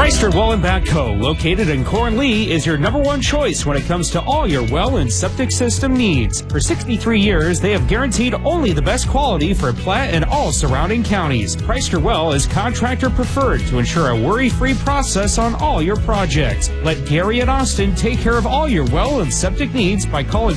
Chrysler Well and Backhoe, located in Cornlee, is your number one choice when it comes to all your well and septic system needs. For 63 years, they have guaranteed only the best quality for Platte and all surrounding counties. Chrysler Well is contractor preferred to ensure a worry-free process on all your projects. Let Gary and Austin take care of all your well and septic needs by calling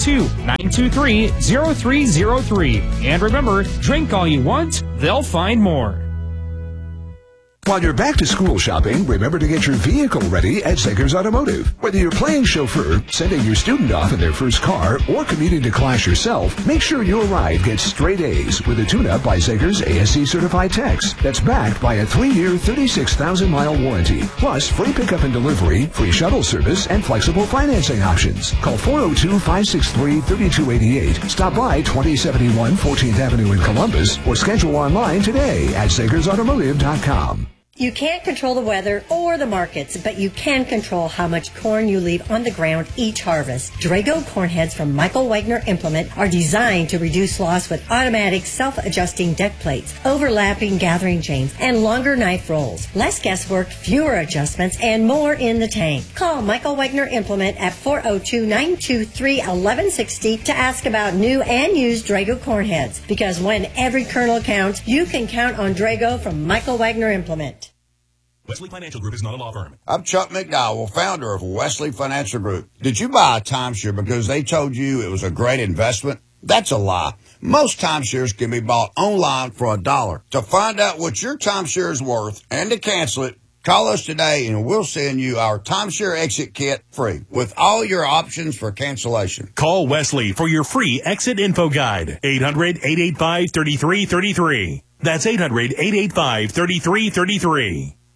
402-923-0303. And remember, drink all you want, they'll find more. While you're back to school shopping, remember to get your vehicle ready at Zegers Automotive. Whether you're playing chauffeur, sending your student off in their first car, or commuting to class yourself, make sure your ride gets straight A's with a tune-up by Zegers ASC certified techs that's backed by a 3-year, 36,000-mile warranty. Plus, free pickup and delivery, free shuttle service, and flexible financing options. Call 402-563-3288. Stop by 2071 14th Avenue in Columbus, or schedule online today at ZegersAutomotive.com. You can't control the weather or the markets, but you can control how much corn you leave on the ground each harvest. Drago corn heads from Michael Wagner Implement are designed to reduce loss with automatic self-adjusting deck plates, overlapping gathering chains, and longer knife rolls. Less guesswork, fewer adjustments, and more in the tank. Call Michael Wagner Implement at 402-923-1160 to ask about new and used Drago corn heads. Because when every kernel counts, you can count on Drago from Michael Wagner Implement. Wesley Financial Group is not a law firm. I'm Chuck McDowell, founder of Wesley Financial Group. Did you buy a timeshare because they told you it was a great investment? That's a lie. Most timeshares can be bought online for $1. To find out what your timeshare is worth and to cancel it, call us today and we'll send you our timeshare exit kit free with all your options for cancellation. Call Wesley for your free exit info guide. 800-885-3333. That's 800-885-3333.